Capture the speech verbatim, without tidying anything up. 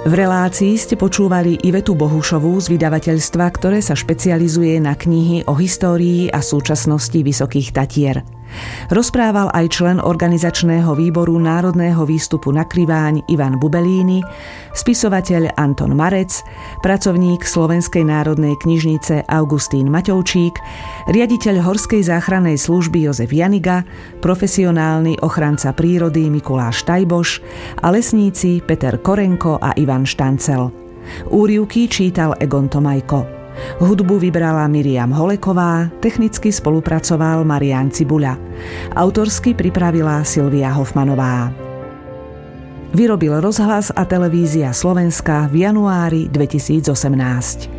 V relácii ste počúvali Ivetu Bohušovú z vydavateľstva, ktoré sa špecializuje na knihy o histórii a súčasnosti Vysokých Tatier. Rozprával aj člen organizačného výboru Národného výstupu na Kriváň Ivan Bubelíny, spisovateľ Anton Marec, pracovník Slovenskej národnej knižnice Augustín Maťovčík, riaditeľ Horskej záchrannej služby Jozef Janiga, profesionálny ochranca prírody Mikuláš Tajboš a lesníci Peter Korenko a Ivan Štancel. Úryvky čítal Egon Tomajko. Hudbu vybrala Miriam Holeková, technicky spolupracoval Marián Cibuľa. Autorsky pripravila Silvia Hofmanová. Vyrobil Rozhlas a televízia Slovenska v januári dvetisícosemnásť.